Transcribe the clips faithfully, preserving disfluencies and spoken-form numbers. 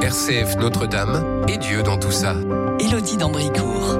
R C F Notre-Dame et Dieu dans tout ça. Élodie d'Ambricourt.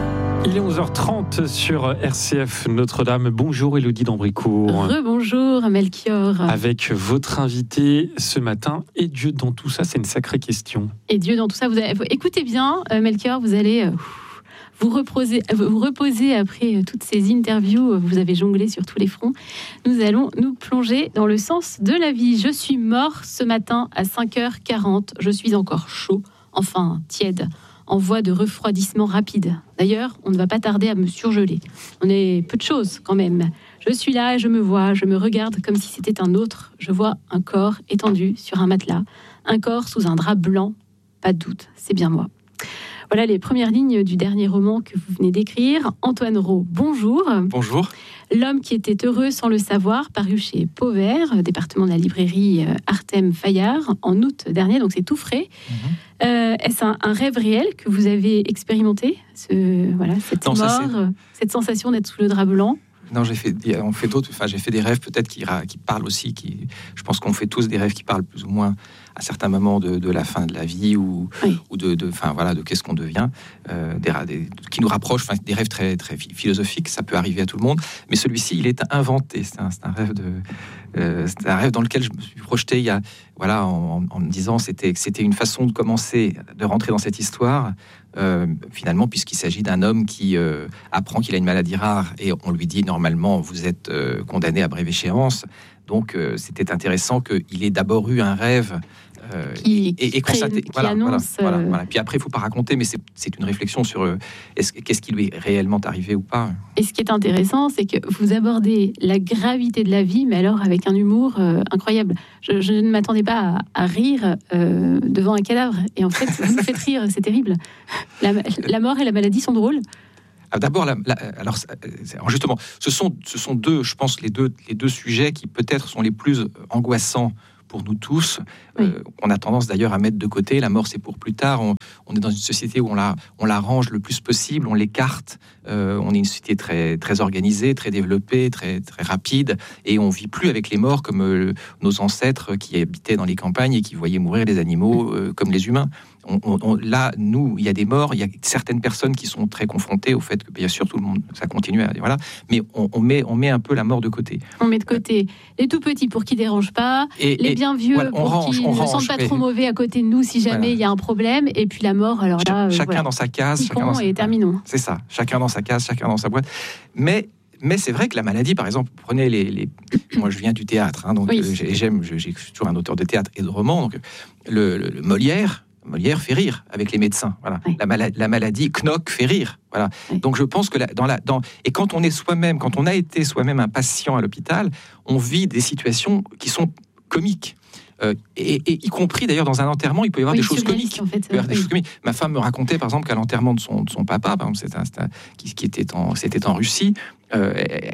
Il est onze heures trente sur R C F Notre-Dame. Bonjour Élodie d'Ambricourt. Rebonjour Melchior. Avec votre invité ce matin, et Dieu dans tout ça, c'est une sacrée question. Et Dieu dans tout ça, vous avez, écoutez bien euh, Melchior, vous allez euh, vous, reposer, vous reposer après euh, toutes ces interviews, vous avez jonglé sur tous les fronts. Nous allons nous plonger dans le sens de la vie. Je suis mort ce matin à cinq heures quarante, je suis encore chaud, enfin tiède, en voie de refroidissement rapide. D'ailleurs, on ne va pas tarder à me surgeler. On est peu de choses quand même. Je suis là et je me vois, je me regarde comme si c'était un autre. Je vois un corps étendu sur un matelas, un corps sous un drap blanc. Pas de doute, c'est bien moi. Voilà les premières lignes du dernier roman que vous venez d'écrire. Antoine Rau, bonjour. Bonjour. L'homme qui était heureux sans le savoir, paru chez Pauvert, département de la librairie Artem Fayard, en août dernier, donc c'est tout frais. Mmh. Euh, est-ce un, un rêve réel que vous avez expérimenté, ce, voilà, cette non, mort, ça, cette sensation d'être sous le drap blanc? Non, j'ai fait, on fait d'autres. Enfin, j'ai fait des rêves peut-être qui, qui parlent aussi. Qui, je pense qu'on fait tous des rêves qui parlent plus ou moins à certains moments de, de la fin de la vie ou, oui. ou de, de, enfin voilà, de qu'est-ce qu'on devient, euh, des, des, qui nous rapprochent. Enfin, des rêves très très philosophiques. Ça peut arriver à tout le monde. Mais celui-ci, il est inventé. C'est un, c'est un rêve de, euh, c'est un rêve dans lequel je me suis projeté il y a, voilà, en, en me disant c'était c'était une façon de commencer, de rentrer dans cette histoire. Euh, finalement, puisqu'il s'agit d'un homme qui euh, apprend qu'il a une maladie rare et on lui dit normalement vous êtes euh, condamné à brève échéance. Donc euh, c'était intéressant qu'il ait d'abord eu un rêve euh, qui, et, et, et constaté. Qui voilà, annonce, voilà, euh... voilà, voilà. Puis après, il ne faut pas raconter, mais c'est, c'est une réflexion sur euh, est-ce, qu'est-ce qui lui est réellement arrivé ou pas. Et ce qui est intéressant, c'est que vous abordez la gravité de la vie, mais alors avec un humour euh, incroyable. Je, je ne m'attendais pas à, à rire euh, devant un cadavre. Et en fait, vous me faites rire, c'est terrible. La, la mort et la maladie sont drôles. Ah, d'abord, la, la, alors, alors justement, ce sont, ce sont deux, je pense, les deux, les deux sujets qui peut-être sont les plus angoissants pour nous tous. Oui. Euh, on a tendance d'ailleurs à mettre de côté. La mort, c'est pour plus tard. On, on est dans une société où on la, on la range le plus possible, on l'écarte. Euh, on est une société très, très organisée, très développée, très, très rapide, et on vit plus avec les morts comme euh, nos ancêtres qui habitaient dans les campagnes et qui voyaient mourir les animaux euh, comme les humains. On, on, on, là, nous, il y a des morts, il y a certaines personnes qui sont très confrontées au fait que, bien sûr, tout le monde, ça continue, à, voilà, mais on, on, met, on met un peu la mort de côté. On met de côté les tout petits pour qu'ils ne dérangent pas, et, les bien vieux voilà, pour range, qu'ils ne range, sentent pas trop mauvais à côté de nous si jamais il voilà. y a un problème, et puis la mort, alors là... Chacun voilà. dans sa case, chacun dans sa... et terminons. C'est ça, chacun dans sa case, chacun dans sa boîte. Mais... Mais c'est vrai que la maladie, par exemple, prenez les, les... moi je viens du théâtre, hein, donc oui. euh, j'aime, je, j'ai toujours un auteur de théâtre et de roman, donc le, le, le Molière, Molière fait rire avec les médecins, voilà. Oui. La, mala- la maladie, Knock fait rire, voilà. Oui. Donc je pense que la, dans la, dans et quand on est soi-même, quand on a été soi-même un patient à l'hôpital, on vit des situations qui sont comiques. Euh, et, et y compris d'ailleurs dans un enterrement, il peut y avoir oui, des choses comiques. En fait, il peut y avoir des oui. choses comiques. Ma femme me racontait par exemple qu'à l'enterrement de son, de son papa, par exemple, c'était un, c'était un, qui, qui était en, c'était en Russie, euh,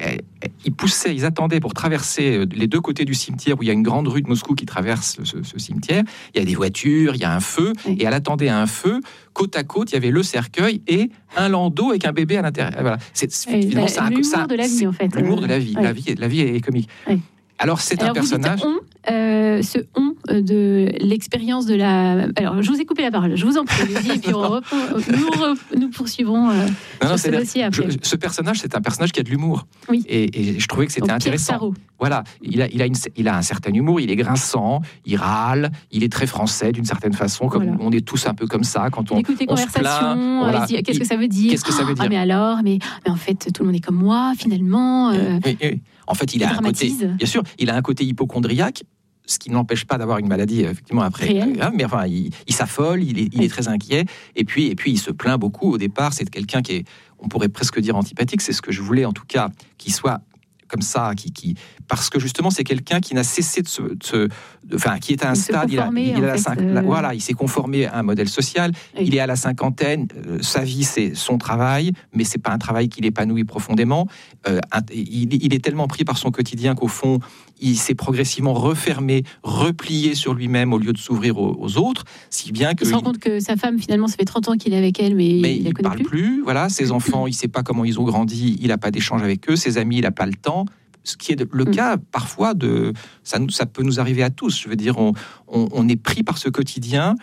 ils poussaient, ils attendaient pour traverser les deux côtés du cimetière où il y a une grande rue de Moscou qui traverse ce, ce cimetière. Il y a des voitures, il y a un feu, oui. et elle attendait à un feu. Côte à côte, il y avait le cercueil et un landau avec un bébé à l'intérieur. Voilà. C'est, c'est, finalement, ça, l'humour ça, de la vie, en fait. L'humour de la vie. Oui. La vie, la vie est comique. Oui. Alors c'est Alors, un personnage. Vous dites on, euh, ce on de l'expérience de la. Alors je vous ai coupé la parole. Je vous en prie. Et puis on reprend, nous, re, nous poursuivons euh, non, non, sur ce dossier après. Je, ce personnage, c'est un personnage qui a de l'humour. Oui. Et, et je trouvais que c'était Donc, intéressant. Pierre voilà, il a, il a une, il a un certain humour. Il est grinçant, il râle, il est très français d'une certaine façon. Comme voilà. On est tous un peu comme ça quand on. Il écoute les on conversations. Se plaint, voilà. Dit, qu'est-ce que ça veut dire Qu'est-ce que ça veut dire ah, mais alors, mais, mais en fait, tout le monde est comme moi finalement. Euh, oui, oui. En fait, il, il a dramatise. un côté, bien sûr, il a un côté hypocondriaque, ce qui ne l'empêche pas d'avoir une maladie effectivement après. Réel. Mais enfin, il, il s'affole, il est, il est très inquiet, et puis, et puis il se plaint beaucoup. Au départ, c'est quelqu'un qui est, on pourrait presque dire antipathique. C'est ce que je voulais en tout cas, qu'il soit comme ça, qui, qui, parce que justement, c'est quelqu'un qui n'a cessé de se, de se de, enfin, qui est à un il stade, il, a, il, est à la cinq, euh... la, voilà, il s'est conformé à un modèle social. Oui. Il est à la cinquantaine, euh, sa vie c'est son travail, mais c'est pas un travail qui l'épanouit profondément. Euh, il, il est tellement pris par son quotidien qu'au fond, il s'est progressivement refermé, replié sur lui-même au lieu de s'ouvrir aux, aux autres, si bien que il se rend compte que sa femme finalement, ça fait trente ans qu'il est avec elle, mais, mais il ne parle plus. plus. Voilà, ses enfants, il sait pas comment ils ont grandi, il a pas d'échange avec eux, ses amis, il a pas le temps. Ce qui est le cas parfois de ça, ça peut nous arriver à tous. Je veux dire, on, on, on est pris par ce quotidien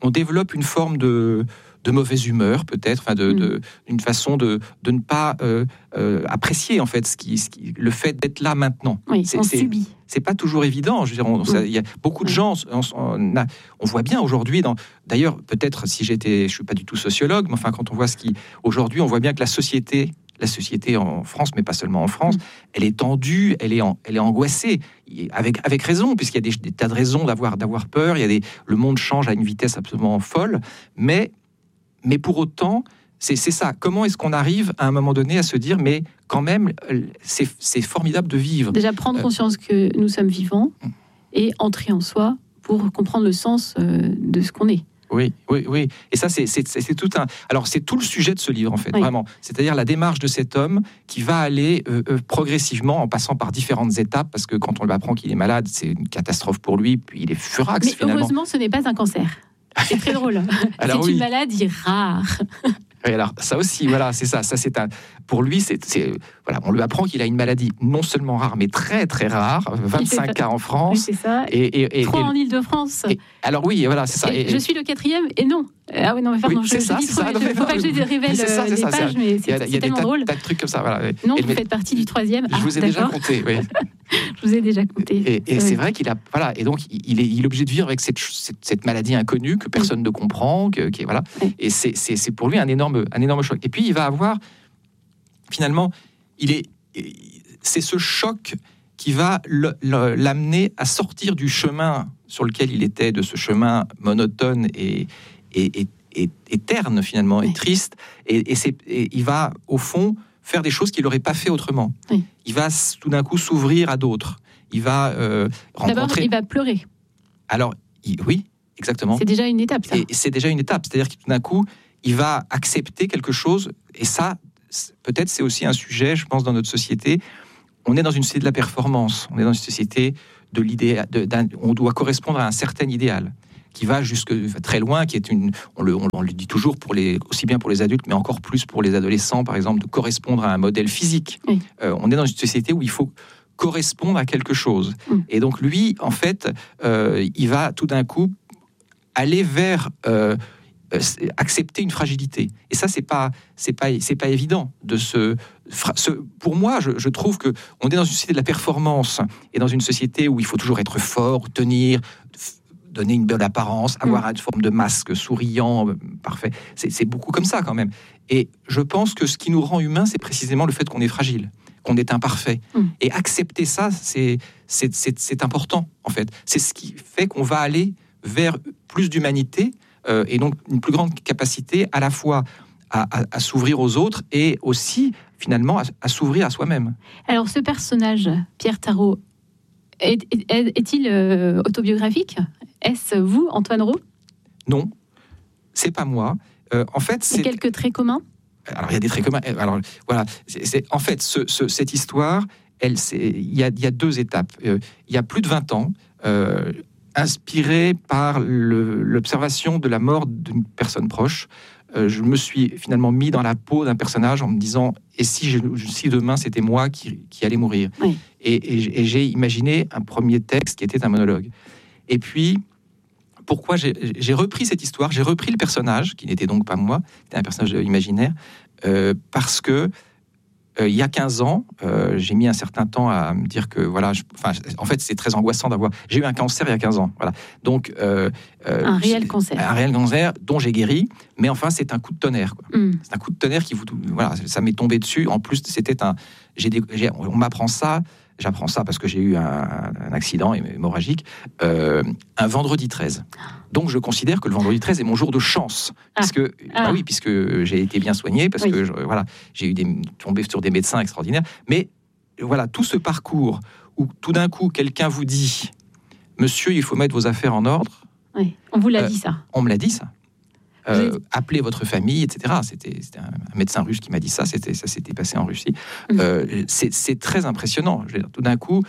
on développe une forme de de mauvaise humeur peut-être, enfin de, mmh. de une façon de de ne pas euh, euh, apprécier en fait ce qui, ce qui le fait d'être là maintenant. Oui, c'est, on c'est, subit. C'est pas toujours évident. Je veux dire, on, il mmh. y a beaucoup de gens. On, on, a, on voit bien aujourd'hui. Dans, d'ailleurs, peut-être si j'étais, je suis pas du tout sociologue, mais enfin quand on voit ce qui aujourd'hui, on voit bien que la société, la société en France, mais pas seulement en France, mmh. elle est tendue, elle est en, elle est angoissée, avec avec raison, puisqu'il y a des, des tas de raisons d'avoir d'avoir peur. Il y a des, le monde change à une vitesse absolument folle, mais Mais pour autant, c'est, c'est ça. Comment est-ce qu'on arrive à un moment donné à se dire, mais quand même, c'est, c'est formidable de vivre. Déjà prendre euh, conscience que nous sommes vivants et entrer en soi pour comprendre le sens de ce qu'on est. Oui, oui, oui. Et ça, c'est, c'est, c'est tout un. Alors, c'est tout le sujet de ce livre, en fait, oui. vraiment. C'est-à-dire la démarche de cet homme qui va aller euh, euh, progressivement en passant par différentes étapes, parce que quand on lui apprend qu'il est malade, c'est une catastrophe pour lui, puis il est furax. Mais finalement. Heureusement, ce n'est pas un cancer. C'est très drôle. Alors, c'est oui. une maladie rare. Oui, alors ça aussi, voilà, c'est ça. Ça, c'est un. Pour lui, c'est, c'est voilà, on lui apprend qu'il a une maladie non seulement rare, mais très très rare. vingt-cinq cas en France. Oui, c'est ça. Et, et, et trois et, en Île-de-France. Et, alors oui, voilà, c'est ça. Et, et, je suis le quatrième et non. Ah oui, non, mais pardon, oui, je, ça, je dis trop. Il ne faut pas que je révèle c'est ça, c'est les ça, pages, c'est mais c'est, il y a, c'est il y a tellement des tas, drôle. tas de trucs comme ça. Voilà. Non, et vous mais, faites partie du troisième. Je ah, vous ai d'accord. déjà compté. Oui. Je vous ai déjà compté. Et, et c'est vrai qu'il a, voilà, et donc il est, il est obligé de vivre avec cette, cette, cette maladie inconnue que personne oui. ne comprend, que, qui, voilà. Oui. Et c'est, c'est, c'est pour lui un énorme, un énorme choc. Et puis il va avoir, finalement, il est, c'est ce choc qui va le, le, l'amener à sortir du chemin sur lequel il était, de ce chemin monotone et, et, et, et, et terne finalement, oui. et triste. Et, et, c'est, et il va, au fond, faire des choses qu'il n'aurait pas fait autrement. Oui. Il va tout d'un coup s'ouvrir à d'autres. Il va euh, rencontrer... D'abord, il va pleurer. Alors, il... oui, exactement. C'est déjà une étape, ça. Et c'est déjà une étape. C'est-à-dire que tout d'un coup, il va accepter quelque chose. Et ça, peut-être, c'est aussi un sujet, je pense, dans notre société. On est dans une société de la performance. On est dans une société de l'idée... De, d'un... On doit correspondre à un certain idéal qui va jusque très loin, qui est une, on le, on, on le dit toujours pour les, aussi bien pour les adultes, mais encore plus pour les adolescents, par exemple, de correspondre à un modèle physique. Oui. Euh, on est dans une société où il faut correspondre à quelque chose. Mm. Et donc lui, en fait, euh, il va tout d'un coup aller vers euh, euh, accepter une fragilité. Et ça, c'est pas, c'est pas, c'est pas évident de se. Ce, pour moi, je, je trouve que on est dans une société de la performance et dans une société où il faut toujours être fort, tenir, donner une belle apparence, avoir mmh. une forme de masque souriant, parfait. C'est, c'est beaucoup comme ça quand même. Et je pense que ce qui nous rend humains, c'est précisément le fait qu'on est fragile, qu'on est imparfait. Mmh. Et accepter ça, c'est, c'est, c'est, c'est important, en fait. C'est ce qui fait qu'on va aller vers plus d'humanité euh, et donc une plus grande capacité à la fois à, à, à s'ouvrir aux autres et aussi, finalement, à, à s'ouvrir à soi-même. Alors, ce personnage, Pierre Tarot, est, est, est-il euh, autobiographique ? Est-ce vous, Antoine Roux ? Non, c'est pas moi. Euh, en fait, c'est... Il y a quelques traits communs ? Alors, il y a des traits communs. Alors, voilà. C'est, c'est, en fait, ce, ce, cette histoire, elle, c'est, il, y a, il y a deux étapes. Euh, il y a plus de vingt ans, euh, inspiré par le, l'observation de la mort d'une personne proche, euh, je me suis finalement mis dans la peau d'un personnage en me disant « Et si, je, si demain, c'était moi qui, qui allais mourir ?» oui. et, et, et j'ai imaginé un premier texte qui était un monologue. Et puis, pourquoi j'ai, j'ai repris cette histoire, j'ai repris le personnage, qui n'était donc pas moi, c'était un personnage imaginaire, euh, parce que euh, il y a quinze ans, euh, j'ai mis un certain temps à me dire que, voilà, je, enfin, en fait, c'est très angoissant d'avoir... J'ai eu un cancer il y a quinze ans, voilà. Donc, euh, euh, un réel cancer. Un réel cancer dont j'ai guéri, mais enfin, c'est un coup de tonnerre, quoi. Mm. C'est un coup de tonnerre qui vous... Voilà, ça m'est tombé dessus. En plus, c'était un... J'ai des, j'ai, on m'apprend ça... J'apprends ça parce que j'ai eu un, un accident hémorragique, euh, un vendredi treize. Donc, je considère que le vendredi treize est mon jour de chance. Ah. Puisque, ah. Bah oui, puisque j'ai été bien soigné, parce oui. que je, voilà, j'ai eu des, tombé sur des médecins extraordinaires. Mais voilà, tout ce parcours où tout d'un coup, quelqu'un vous dit « Monsieur, il faut mettre vos affaires en ordre. » Oui, on vous l'a euh, dit ça. On me l'a dit ça. Euh, appelez votre famille, et cetera. C'était, c'était un, un médecin russe qui m'a dit ça. C'était, ça s'était passé en Russie. Mmh. Euh, c'est, c'est très impressionnant. Je veux dire, tout d'un coup.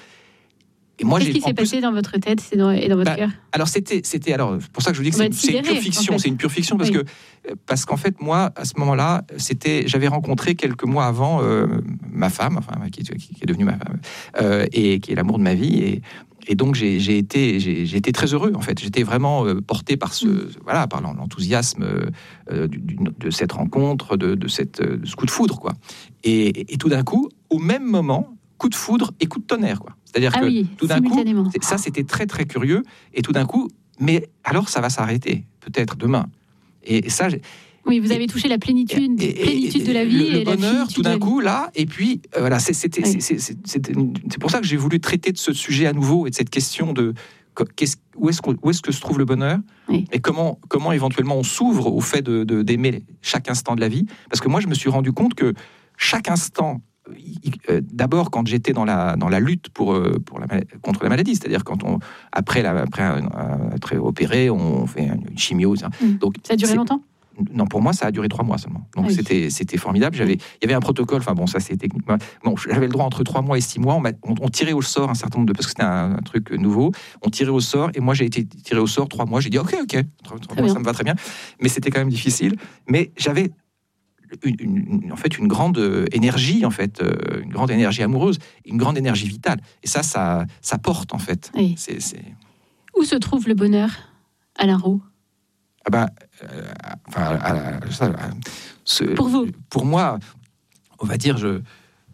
Et moi, Qu'est-ce j'ai, qui s'est plus... passé dans votre tête et dans, et dans votre bah, cœur ? Alors c'était, c'était alors c'est pour ça que je vous dis que c'est, c'est une pure fiction. En fait. C'est une pure fiction parce oui. que parce qu'en fait moi à ce moment-là, c'était, j'avais rencontré quelques mois avant euh, ma femme, enfin qui, qui est devenue ma femme euh, et qui est l'amour de ma vie et et donc j'ai, j'ai été, j'ai, j'ai été très heureux en fait. J'étais vraiment euh, porté par ce, mmh. voilà, par l'enthousiasme euh, du, du, de cette rencontre, de, de, cette, de ce coup de foudre, quoi. Et, et tout d'un coup, au même moment, coup de foudre et coup de tonnerre, quoi. C'est-à-dire ah que oui, tout d'un coup, ça c'était très très curieux. Et tout d'un coup, mais alors ça va s'arrêter, peut-être demain. Et, et ça. J'ai, Oui, vous avez touché la plénitude, et, et, plénitude de la vie. Le, le et bonheur, la tout d'un coup, là, et puis, euh, voilà, c'est, c'était, oui. c'est, c'est, c'est, c'est pour ça que j'ai voulu traiter de ce sujet à nouveau et de cette question de qu'est-ce, où, est-ce où est-ce que se trouve le bonheur, oui. et comment, comment éventuellement on s'ouvre au fait de, de, d'aimer chaque instant de la vie. Parce que moi, je me suis rendu compte que chaque instant, euh, d'abord quand j'étais dans la, dans la lutte pour, euh, pour la, contre la maladie, c'est-à-dire quand on, après, la, après être opéré, on fait une chimio. Ça, mmh. Donc, ça a duré longtemps ? Non, pour moi, ça a duré trois mois seulement. Donc, oui. c'était, c'était formidable. J'avais, il y avait un protocole. Enfin, bon, ça, c'est techniquement. Bon, j'avais le droit entre trois mois et six mois. On, on, on tirait au sort un certain nombre de. Parce que c'était un, un truc nouveau. On tirait au sort. Et moi, j'ai été tiré au sort trois mois. J'ai dit, OK, OK. Trois, trois mois, ça me va très bien. Mais c'était quand même difficile. Mais j'avais. Une, une, en fait, une grande énergie, en fait, euh, une grande énergie amoureuse, une grande énergie vitale. Et ça, ça, ça porte, en fait. Oui. C'est, c'est... Où se trouve le bonheur, Alain Roux ? Ah ben, euh, enfin, à, à, ça, à, ce, pour vous, pour moi, on va dire, je,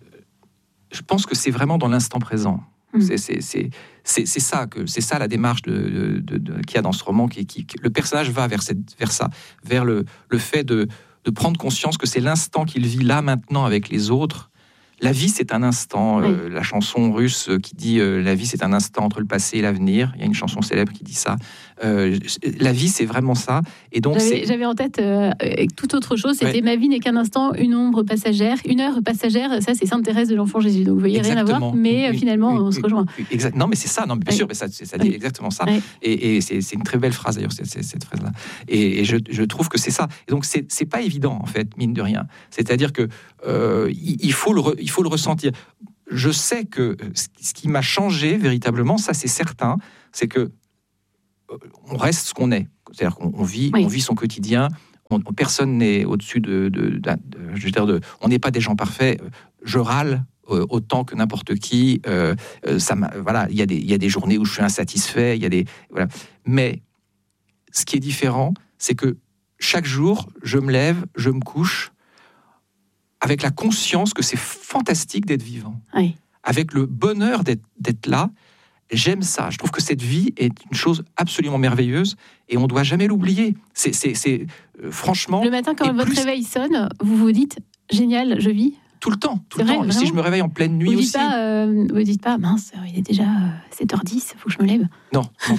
je pense que c'est vraiment dans l'instant présent. Mmh. C'est, c'est, c'est, c'est, c'est ça que c'est ça la démarche de, de, de, de, qu'il y a dans ce roman, qui, qui, qui le personnage va vers cette, vers ça, vers le, le fait de, de prendre conscience que c'est l'instant qu'il vit là maintenant avec les autres. La vie, c'est un instant. Oui. Euh, la chanson russe qui dit euh, la vie, c'est un instant entre le passé et l'avenir. Il y a une chanson célèbre qui dit ça. Euh, la vie, c'est vraiment ça. Et donc, j'avais, c'est... j'avais en tête euh, toute autre chose. C'était ouais. Ma vie n'est qu'un instant, une ombre passagère, une heure passagère. Ça, c'est Sainte Thérèse de l'Enfant Jésus. Donc, vous voyez, exactement. Rien à voir. Mais oui, finalement, oui, on oui, se rejoint. Exact. Non, mais c'est ça. Non, mais bien oui. sûr, mais ça, ça dit oui. exactement ça. Oui. Et, et c'est, c'est une très belle phrase d'ailleurs, cette, cette, cette phrase-là. Et, et je, je trouve que c'est ça. Et donc, c'est, c'est pas évident en fait, mine de rien. C'est-à-dire que euh, il faut le, re, il faut le ressentir. Je sais que ce qui m'a changé véritablement, ça c'est certain, c'est que on reste ce qu'on est. C'est-à-dire qu'on on vit, oui. on vit son quotidien. On, personne n'est au-dessus de, de, de, de, je veux dire, de. On n'est pas des gens parfaits. Je râle euh, autant que n'importe qui. Euh, ça, voilà, il y a des, il y a des journées où je suis insatisfait. Il y a des, voilà. Mais ce qui est différent, c'est que chaque jour, je me lève, je me couche avec la conscience que c'est fantastique d'être vivant, oui. avec le bonheur d'être, d'être là. J'aime ça. Je trouve que cette vie est une chose absolument merveilleuse et on ne doit jamais l'oublier. C'est, c'est, c'est euh, franchement... Le matin, quand votre plus... réveil sonne, vous vous dites « Génial, je vis ». Tout le temps, tout c'est le vrai, temps. Vraiment. Si je me réveille en pleine nuit vous aussi... Pas, euh, vous ne dites pas « Mince, il est déjà sept heures dix, il faut que je me lève ». Non, non.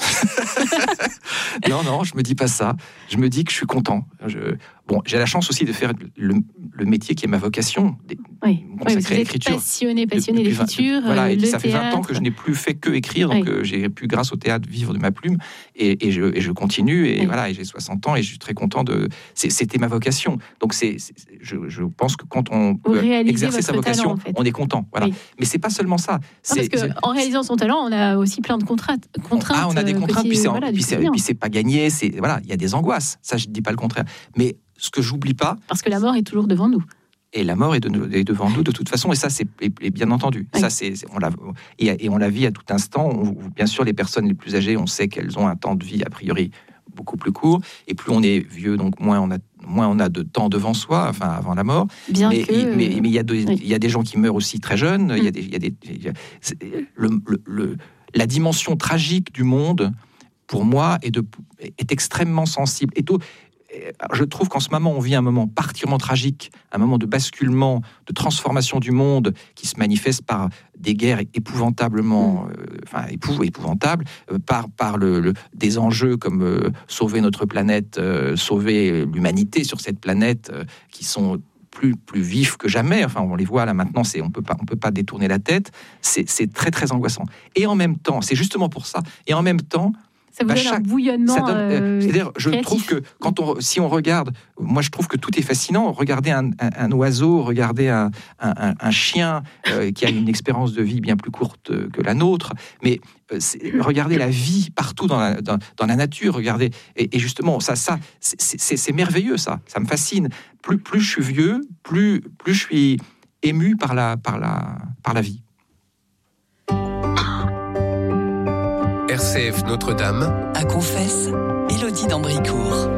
non, non, je me dis pas ça. Je me dis que je suis content. Je... Bon, j'ai la chance aussi de faire le, le métier qui est ma vocation, des, oui. consacrer oui, à l'écriture. Passionné, passionné de, d'écriture. vingt, voilà, et le ça théâtre. fait vingt ans que je n'ai plus fait que écrire, donc oui. euh, j'ai pu, grâce au théâtre, vivre de ma plume, et, et, je, et je continue, et oui. voilà, et j'ai soixante ans, et je suis très content de... C'est, c'était ma vocation. Donc, c'est, c'est, je, je pense que quand on peut exercer sa vocation, talent, en fait. On est content. Voilà. Oui. Mais c'est pas seulement ça. C'est, non, parce c'est... qu'en réalisant son talent, on a aussi plein de contraintes. contraintes ah, on a des contraintes, petit, puis, c'est, voilà, puis, c'est, puis c'est pas gagné, c'est, voilà, il y a des angoisses. Ça, je ne dis pas le contraire. Mais ce que j'oublie pas... Parce que la mort est toujours devant nous. Et la mort est, de, est devant nous de toute façon, et ça, c'est et, et bien entendu. Oui. Ça, c'est, c'est, on l'a, et, et on la vit à tout instant. On, bien sûr, les personnes les plus âgées, on sait qu'elles ont un temps de vie, a priori, beaucoup plus court. Et plus on est vieux, donc moins on a, moins on a de temps devant soi, enfin, avant la mort. Bien mais, que... il, mais, mais il y a de, oui. il y a des gens qui meurent aussi très jeunes. Mm. Il y a des... Il y a des il y a, le, le, le, la dimension tragique du monde, pour moi, est, de, est extrêmement sensible. Et tout, je trouve qu'en ce moment, on vit un moment particulièrement tragique, un moment de basculement, de transformation du monde qui se manifeste par des guerres épouvantablement, mmh. euh, enfin épou- épouvantables, euh, par, par le, le, des enjeux comme euh, sauver notre planète, euh, sauver l'humanité sur cette planète, euh, qui sont plus, plus vifs que jamais. Enfin, on les voit là maintenant, c'est, on peut pas, on peut pas détourner la tête. C'est, c'est très, très angoissant. Et en même temps, c'est justement pour ça, et en même temps, ça vous bah, donne chaque, un bouillonnement ça donne, euh, c'est-à-dire, je créatif. trouve que quand on, si on regarde, moi je trouve que tout est fascinant. Regardez un, un, un oiseau, regardez un, un, un chien euh, qui a une expérience de vie bien plus courte que la nôtre. Mais euh, regardez la vie partout dans la, dans, dans la nature. Regardez, et, et justement, ça, ça, c'est, c'est, c'est merveilleux, ça. Ça me fascine. Plus, plus je suis vieux, plus, plus je suis ému par la, par la, par la vie. R C F Notre-Dame. À Confesse, Élodie d'Ambricourt.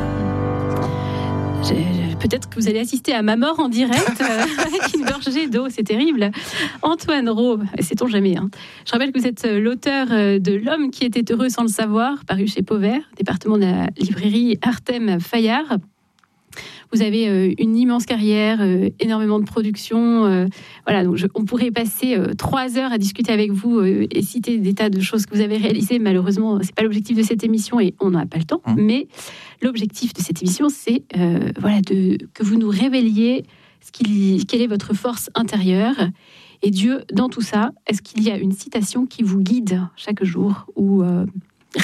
Je, peut-être que vous allez assister à ma mort en direct euh, avec une gorgée d'eau, c'est terrible. Antoine Rau, sait-on jamais. Hein. Je rappelle que vous êtes l'auteur de L'homme qui était heureux sans le savoir, paru chez Pauvert, département de la librairie Artem Fayard. Vous avez euh, une immense carrière, euh, énormément de production. Euh, voilà, donc je, on pourrait passer euh, trois heures à discuter avec vous euh, et citer des tas de choses que vous avez réalisées. Malheureusement, c'est pas l'objectif de cette émission et on n'a pas le temps. Mmh. Mais l'objectif de cette émission, c'est euh, voilà, de, que vous nous révéliez ce qu'il, quelle est votre force intérieure. Et Dieu, dans tout ça, est-ce qu'il y a une citation qui vous guide chaque jour ou euh, régulièrement ?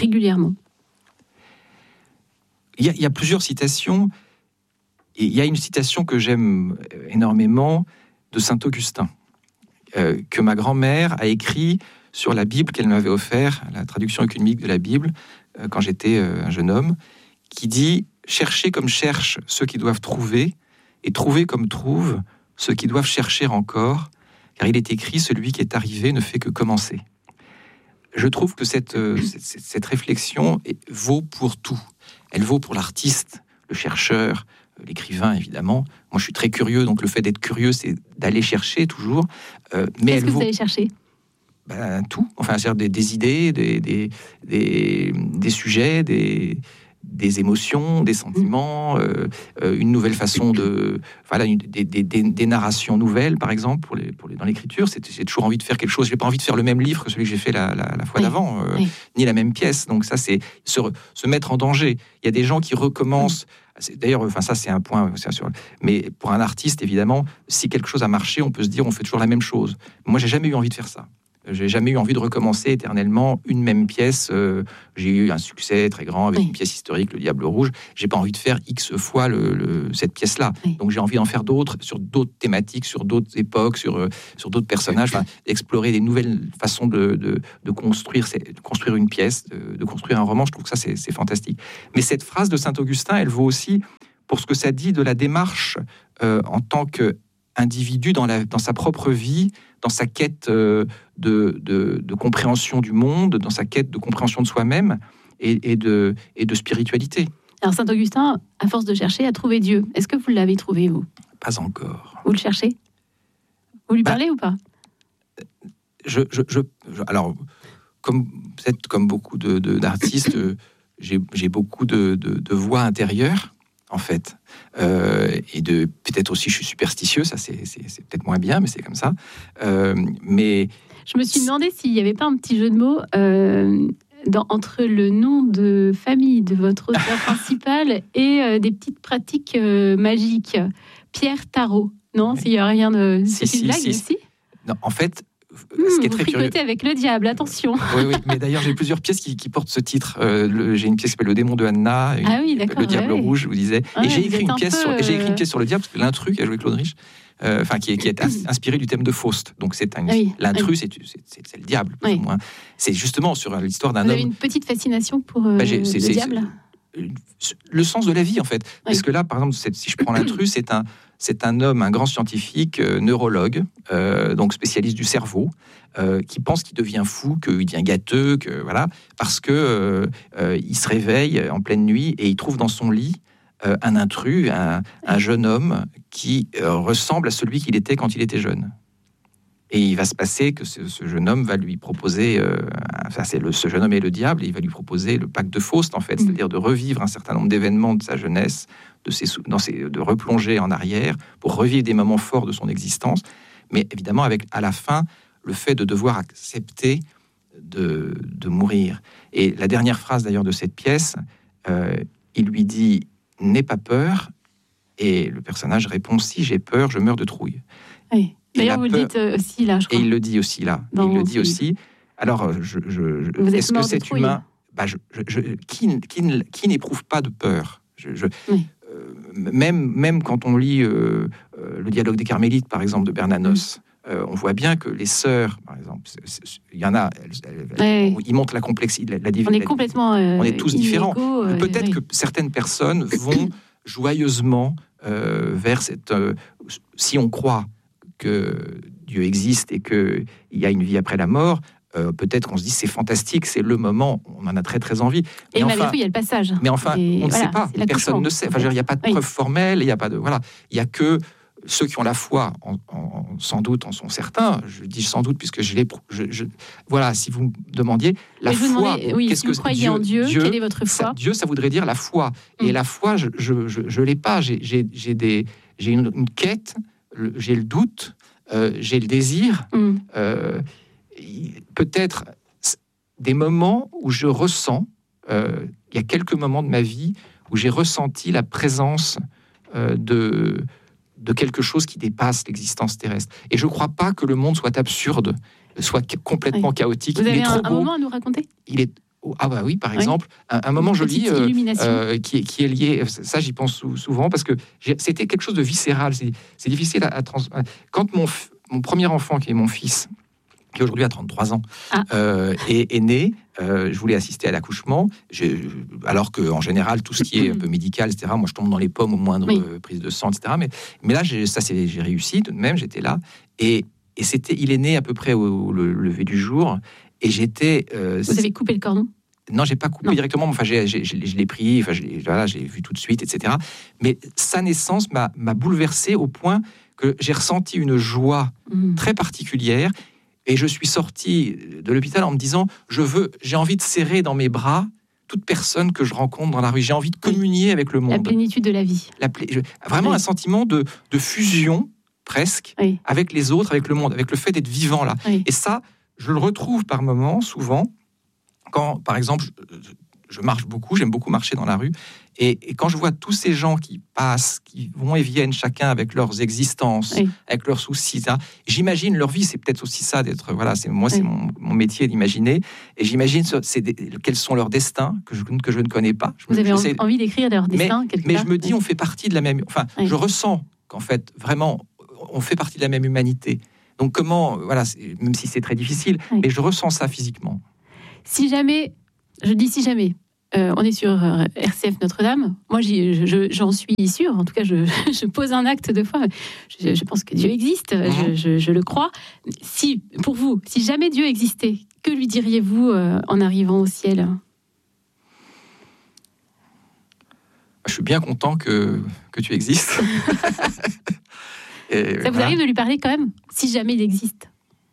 Il y a, il y a plusieurs citations. Et il y a une citation que j'aime énormément de saint Augustin, euh, que ma grand-mère a écrit sur la Bible qu'elle m'avait offert, la traduction œcuménique de la Bible, euh, quand j'étais euh, un jeune homme, qui dit « Cherchez comme cherchent ceux qui doivent trouver, et trouvez comme trouvent ceux qui doivent chercher encore, car il est écrit, celui qui est arrivé ne fait que commencer. » Je trouve que cette, euh, cette, cette réflexion vaut pour tout. Elle vaut pour l'artiste, le chercheur, l'écrivain, évidemment. Moi, je suis très curieux, donc le fait d'être curieux, c'est d'aller chercher toujours. Euh, mais Qu'est-ce que vaut... vous allez chercher ? Ben, tout. Enfin, c'est-à-dire des, des idées, des, des, des, des sujets, des, des émotions, des sentiments, euh, euh, une nouvelle façon de... Voilà, une, des, des, des, des narrations nouvelles, par exemple, pour les, pour les, dans l'écriture. C'est, j'ai toujours envie de faire quelque chose. Je n'ai pas envie de faire le même livre que celui que j'ai fait la, la, la fois oui. d'avant, euh, oui. ni la même pièce. Donc ça, c'est se, se mettre en danger. Il y a des gens qui recommencent... Oui. C'est, d'ailleurs, enfin ça c'est un point, c'est sûr. Mais pour un artiste, évidemment, si quelque chose a marché, on peut se dire on fait toujours la même chose. Moi, j'ai jamais eu envie de faire ça. J'ai jamais eu envie de recommencer éternellement une même pièce. Euh, j'ai eu un succès très grand avec oui. une pièce historique, Le Diable Rouge. J'ai pas envie de faire X fois le, le, cette pièce-là. Oui. Donc j'ai envie d'en faire d'autres sur d'autres thématiques, sur d'autres époques, sur euh, sur d'autres personnages. Enfin, explorer des nouvelles façons de de, de construire, de construire une pièce, de, de construire un roman. Je trouve que ça c'est, c'est fantastique. Mais cette phrase de saint Augustin, elle vaut aussi pour ce que ça dit de la démarche euh, en tant qu'individu dans la dans sa propre vie, dans sa quête euh, de, de, de compréhension du monde, dans sa quête de compréhension de soi-même et, et, de, et de spiritualité. Alors saint Augustin, à force de chercher, a trouvé Dieu. Est-ce que vous l'avez trouvé, vous ? Pas encore. Vous le cherchez ? Vous lui bah, parlez ou pas ? je, je, je, je, Alors, comme, peut-être comme beaucoup de, de, d'artistes, j'ai, j'ai beaucoup de, de, de voix intérieures, en fait. Euh, et de peut-être aussi je suis superstitieux, ça c'est, c'est, c'est peut-être moins bien, mais c'est comme ça. Euh, mais je me suis demandé s'il n'y avait pas un petit jeu de mots euh, dans, entre le nom de famille de votre auteur principal et euh, des petites pratiques euh, magiques. Pierre Tarot, non, s'il n'y a rien de... Si, c'est si, une blague si, aussi non, en fait... Mmh, ce qui est très curieux. Avec le diable, attention. Oui, oui, mais d'ailleurs j'ai plusieurs pièces qui, qui portent ce titre. Euh, le, j'ai une pièce qui s'appelle Le démon de Anna, une, ah oui, Le Diable ouais. rouge, je vous disais. Ouais, et j'ai écrit une pièce peu... sur, j'ai écrit une pièce sur le diable parce que l'intrus qui a joué Claude Rich, euh, enfin qui, qui est inspiré du thème de Faust. Donc c'est un, ah oui, l'intrus, oui. c'est, c'est, c'est, c'est le diable plus oui. ou moins. C'est justement sur l'histoire d'un Vous homme. Vous avez une petite fascination pour euh, bah, c'est, le c'est, diable. C'est, le sens de la vie en fait. Oui. Parce que là, par exemple, si je prends l'intrus, c'est un C'est un homme, un grand scientifique, euh, neurologue, euh, donc spécialiste du cerveau, euh, qui pense qu'il devient fou, qu'il devient gâteux, que voilà, parce que euh, euh, il se réveille en pleine nuit et il trouve dans son lit euh, un intrus, un, un jeune homme qui euh, ressemble à celui qu'il était quand il était jeune. Et il va se passer que ce, ce jeune homme va lui proposer, euh, enfin c'est le, ce jeune homme est le diable, et il va lui proposer le pacte de Faust en fait, mmh. c'est-à-dire de revivre un certain nombre d'événements de sa jeunesse, de, ses, dans ses, de replonger en arrière pour revivre des moments forts de son existence, mais évidemment avec à la fin le fait de devoir accepter de, de mourir. Et la dernière phrase d'ailleurs de cette pièce, euh, il lui dit « N'aie pas peur », et le personnage répond « Si j'ai peur, je meurs de trouille ». Oui. D'ailleurs, vous le dites aussi là, je crois. Et il le dit aussi là. Et il le dit aussi. Alors, je, je, je, vous est-ce êtes que c'est humain bah, je, je, je, qui, qui, qui n'éprouve pas de peur je, je, oui. euh, même, même quand on lit euh, euh, le dialogue des Carmélites, par exemple, de Bernanos, mmh. euh, on voit bien que les sœurs, par exemple, il y en a, elles, elles, elles, oui. ils montrent la complexité, la, la On est la, complètement euh, on est tous différents. Euh, Peut-être oui. que certaines personnes vont joyeusement euh, vers cette... Euh, si on croit que Dieu existe et qu'il y a une vie après la mort, euh, peut-être qu'on se dit c'est fantastique, c'est le moment, on en a très très envie. Mais et enfin, malgré tout, il y a le passage. Mais enfin, et on ne voilà, sait pas, personne ne sait. Enfin, il n'y a pas de oui. preuve formelle, il n'y a pas de voilà, il y a que ceux qui ont la foi, en, en, sans doute, en sont certains. Je dis sans doute puisque je l'ai. Je, je, voilà, si vous me demandiez la foi, demandais, oui, qu'est-ce si que vous croyez Dieu, en Dieu, Dieu, quelle est votre foi? ça, Dieu, ça voudrait dire la foi. Mm. Et la foi, je je, je, je l'ai pas. J'ai, j'ai, j'ai des, j'ai une, une quête. Le, j'ai le doute. Euh, j'ai le désir. Mm. Euh, peut-être des moments où je ressens. Euh, il y a quelques moments de ma vie où j'ai ressenti la présence euh, de de quelque chose qui dépasse l'existence terrestre. Et je ne crois pas que le monde soit absurde, soit complètement oui. chaotique. Vous avez il est un, trop un beau. moment à nous raconter ? Il est ah bah oui, par exemple, oui. un, un moment joli euh, euh, qui, est, qui est lié. Ça, j'y pense souvent parce que j'ai, c'était quelque chose de viscéral. C'est, c'est difficile à, à trans. Quand mon mon premier enfant, qui est mon fils, qui aujourd'hui a trente-trois ans, ah. euh, est, est né. Euh, je voulais assister à l'accouchement, je, alors qu'en général, tout ce qui est un peu médical, et cetera, moi, je tombe dans les pommes au moindre oui. euh, prise de sang, et cetera. Mais, mais là, j'ai, ça, c'est, j'ai réussi tout de même, j'étais là. Et, et c'était, il est né à peu près au, au lever du jour. Et j'étais... Euh, Vous avez coupé le cordon ? Non, j'ai pas coupé non. directement. Enfin, j'ai, j'ai, j'ai, je l'ai pris, enfin, je l'ai, voilà, j'ai vu tout de suite, et cetera. Mais sa naissance m'a, m'a bouleversé au point que j'ai ressenti une joie mmh. très particulière. Et je suis sorti de l'hôpital en me disant, je veux, j'ai envie de serrer dans mes bras toute personne que je rencontre dans la rue. J'ai envie de communier oui. avec le monde. La plénitude de la vie. La pl... je... Vraiment oui. un sentiment de, de fusion, presque, oui. avec les autres, avec le monde, avec le fait d'être vivant là. Oui. Et ça, je le retrouve par moments, souvent, quand, par exemple, je, je marche beaucoup, j'aime beaucoup marcher dans la rue, et, et quand je vois tous ces gens qui passent, qui vont et viennent chacun avec leurs existences, oui. avec leurs soucis, ça, j'imagine leur vie, c'est peut-être aussi ça d'être, voilà, c'est moi, oui. c'est mon, mon métier d'imaginer, et j'imagine c'est des, quels sont leurs destins que je, que je ne connais pas. Je Vous me, avez sais, envie d'écrire leurs destins quelque mais part. je me dis, oui. on fait partie de la même, enfin, oui. je ressens qu'en fait, vraiment, on fait partie de la même humanité. Donc comment, voilà, même si c'est très difficile, oui. mais je ressens ça physiquement. Si jamais, je dis si jamais, Euh, on est sur euh, R C F Notre-Dame. Moi, j'y, je, j'en suis sûre. En tout cas, je, je pose un acte de foi. Je, je pense que Dieu existe. Mmh. Je, je, je le crois. Si, pour vous, si jamais Dieu existait, que lui diriez-vous euh, en arrivant au ciel ? Je suis bien content que, que tu existes. Et, ça vous voilà. arrive de lui parler quand même, si jamais il existe ?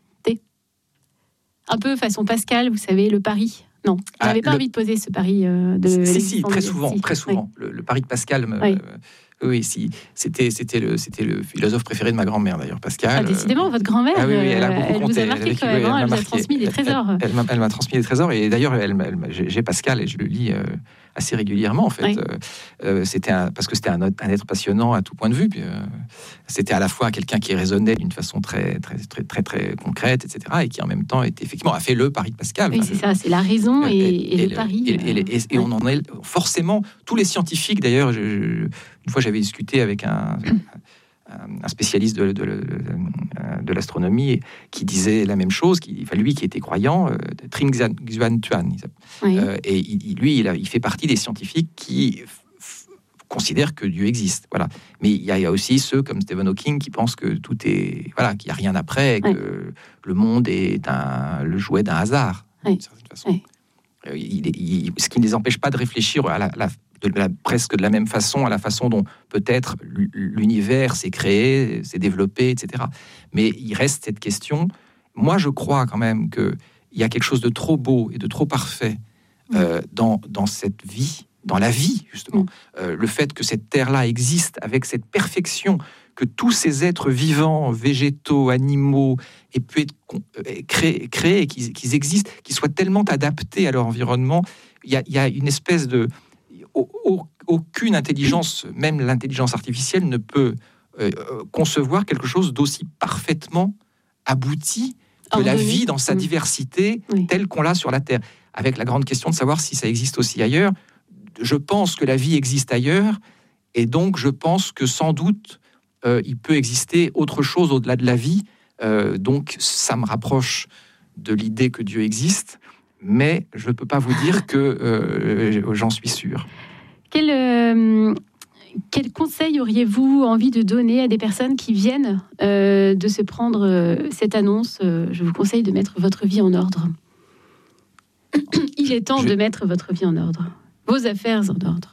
Un peu façon Pascal, vous savez, le pari. Non, vous n'avez ah, pas le... envie de poser ce pari euh, de... Si, si, très souvent, si. très souvent. Oui. Le, le pari de Pascal, me, oui. euh, oui, si, c'était, c'était, le, c'était le philosophe préféré de ma grand-mère, d'ailleurs, Pascal. Ah, décidément, euh, votre grand-mère, ah, oui, oui, elle, a beaucoup elle compté. vous a marqué elle, quand même, elle, elle, elle vous a transmis des trésors. Elle, elle, m'a, elle m'a transmis des trésors, et d'ailleurs, elle, elle, j'ai, j'ai Pascal, et je le lis euh, assez régulièrement, en fait. Oui. Euh, euh, c'était un, parce que c'était un, un être passionnant à tout point de vue, puis euh, c'était à la fois quelqu'un qui raisonnait d'une façon très, très, très, très, très concrète, et cetera, et qui, en même temps, était, effectivement, a fait le pari de Pascal. Oui, c'est ça, c'est la raison et, et, et, et le pari. Et, et, et, et, et on en est forcément, tous les scientifiques, d'ailleurs, je, je, une fois, j'avais discuté avec un, un spécialiste de, de, de, de l'astronomie qui disait la même chose, qui, enfin, lui qui était croyant, euh, Trinh Xuan Tuan. Oui. Euh, et il, lui, il, a, il fait partie des scientifiques qui f- considèrent que Dieu existe. Voilà. Mais il y, a, il y a aussi ceux comme Stephen Hawking qui pensent que tout est, voilà, qu'il n'y a rien après, oui. que le monde est un, le jouet d'un hasard, oui. d'une certaine façon. Oui. Il, il, ce qui ne les empêche pas de réfléchir à la, la De la, presque de la même façon, à la façon dont peut-être l'univers s'est créé, s'est développé, et cetera. Mais il reste cette question. Moi, je crois quand même qu'il y a quelque chose de trop beau et de trop parfait euh, dans, dans cette vie, dans la vie, justement. Euh, le fait que cette terre-là existe avec cette perfection, que tous ces êtres vivants, végétaux, animaux, aient pu être créés, créés qu'ils, qu'ils existent, qu'ils soient tellement adaptés à leur environnement. Il y a, il y a une espèce de... Aucune intelligence, même l'intelligence artificielle, ne peut euh, concevoir quelque chose d'aussi parfaitement abouti que la vie dans sa diversité oui. telle qu'on l'a sur la Terre. Avec la grande question de savoir si ça existe aussi ailleurs. Je pense que la vie existe ailleurs, et donc je pense que sans doute euh, il peut exister autre chose au-delà de la vie. Euh, donc ça me rapproche de l'idée que Dieu existe. Mais je ne peux pas vous dire que euh, j'en suis sûr. Quelle, euh, quel conseil auriez-vous envie de donner à des personnes qui viennent euh, de se prendre euh, cette annonce euh, Je vous conseille de mettre votre vie en ordre. Il est temps je... de mettre votre vie en ordre, vos affaires en ordre.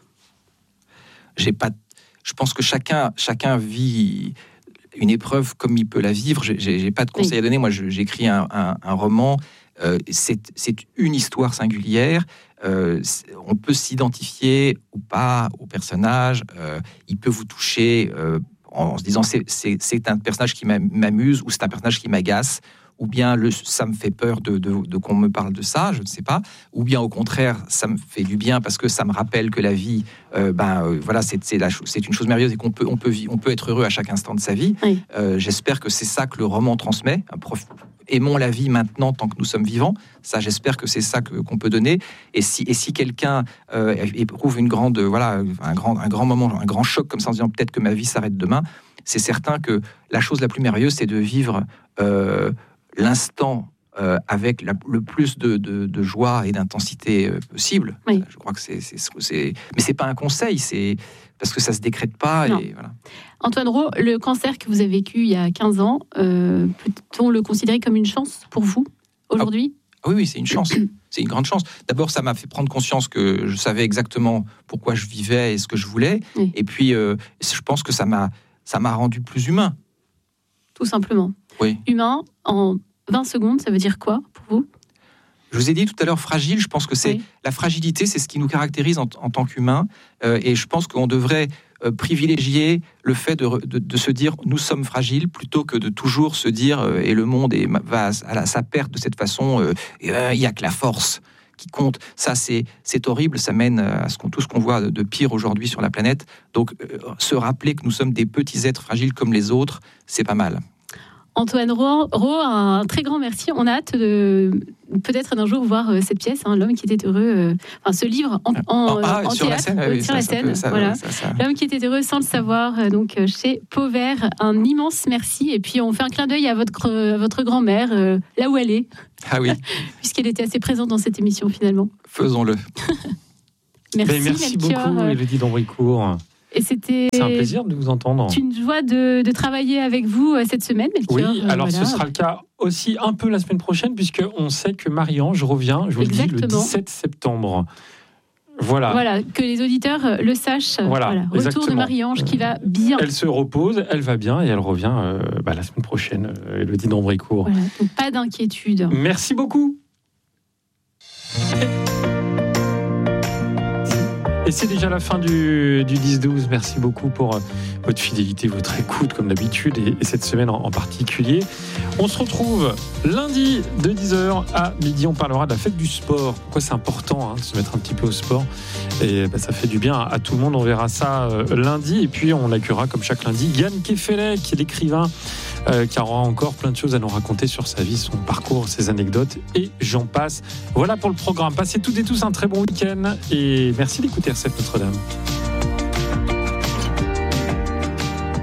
J'ai pas. Je pense que chacun, chacun vit une épreuve comme il peut la vivre. J'ai, j'ai pas de conseil oui. à donner. Moi, je, j'écris un, un, un roman. Euh, c'est, c'est une histoire singulière. Euh, on peut s'identifier ou pas au personnage. Euh, il peut vous toucher euh, en se disant c'est, c'est, c'est un personnage qui m'amuse ou c'est un personnage qui m'agace. Ou bien le, ça me fait peur de, de, de qu'on me parle de ça, je ne sais pas. Ou bien au contraire, ça me fait du bien parce que ça me rappelle que la vie, euh, ben euh, voilà, c'est, c'est, la, c'est une chose merveilleuse et qu'on peut, on peut, on peut être heureux à chaque instant de sa vie. Oui. Euh, j'espère que c'est ça que le roman transmet. Un prof, aimons la vie maintenant tant que nous sommes vivants. Ça, j'espère que c'est ça que, qu'on peut donner. Et si, et si quelqu'un euh, éprouve une grande, voilà, un grand, un grand moment, un grand choc comme ça en disant peut-être que ma vie s'arrête demain, c'est certain que la chose la plus merveilleuse, c'est de vivre euh, l'instant euh, avec la, le plus de, de, de joie et d'intensité euh, possible. Oui. Je crois que c'est, c'est, c'est... Mais c'est pas un conseil, c'est parce que ça se décrète pas. Et voilà. Antoine Rau, le cancer que vous avez vécu il y a quinze ans, euh, peut-on le considérer comme une chance pour vous aujourd'hui ? ah, Oui, oui, c'est une chance. C'est une grande chance. D'abord, ça m'a fait prendre conscience que je savais exactement pourquoi je vivais et ce que je voulais. Oui. Et puis, euh, je pense que ça m'a, ça m'a rendu plus humain. Tout simplement. Oui. Humain, en vingt secondes, ça veut dire quoi pour vous ? Je vous ai dit tout à l'heure fragile, je pense que c'est oui. la fragilité, c'est ce qui nous caractérise en, en tant qu'humains. Euh, et je pense qu'on devrait euh, privilégier le fait de, de, de se dire nous sommes fragiles plutôt que de toujours se dire euh, et le monde est, va à, la, à sa perte de cette façon, euh, il euh, n'y a que la force qui compte. Ça, c'est, c'est horrible, ça mène à ce qu'on, tout ce qu'on voit de, de pire aujourd'hui sur la planète. Donc, euh, se rappeler que nous sommes des petits êtres fragiles comme les autres, c'est pas mal. Antoine Rau, un très grand merci. On a hâte de peut-être d'un jour voir cette pièce, hein, L'homme qui était heureux, euh, enfin ce livre en, en, ah, en sur théâtre, la scène, oui, sur ça, la ça scène, peut, ça, voilà. Ça, ça. L'homme qui était heureux sans le savoir, donc chez Pauvert. Un immense merci. Et puis on fait un clin d'œil à votre à votre grand-mère, euh, là où elle est. Ah oui. Puisqu'elle était assez présente dans cette émission finalement. Faisons-le. Merci, Mais merci Melchior. beaucoup, Élodie d'Ambricourt. Et c'était c'est un plaisir de vous entendre. C'est une joie de, de travailler avec vous cette semaine, Melchior. Oui, alors voilà. Ce sera le cas aussi un peu la semaine prochaine, puisqu'on sait que Marie-Ange revient, je vous Exactement. le dis, le dix-sept septembre. Voilà. Voilà, que les auditeurs le sachent. Voilà, voilà. Retour exactement. de Marie-Ange qui va bien. Elle se repose, elle va bien et elle revient euh, bah, la semaine prochaine, euh, Élodie d'Ambricourt. Voilà, donc pas d'inquiétude. Merci beaucoup. Et c'est déjà la fin du, du dix douze. Merci beaucoup pour votre fidélité, votre écoute, comme d'habitude, et, et cette semaine en, en particulier. On se retrouve lundi de dix heures à midi. On parlera de la fête du sport. Pourquoi c'est important hein, de se mettre un petit peu au sport. Et bah, ça fait du bien à tout le monde. On verra ça euh, lundi. Et puis, on accueillera, comme chaque lundi, Yann Kefelec, qui est l'écrivain, euh, qui aura encore plein de choses à nous raconter sur sa vie, son parcours, ses anecdotes, et j'en passe. Voilà pour le programme. Passez toutes et tous un très bon week-end. Et merci d'écouter R C F Notre-Dame.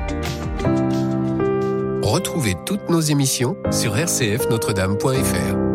Retrouvez toutes nos émissions sur r c f notre dame point f r.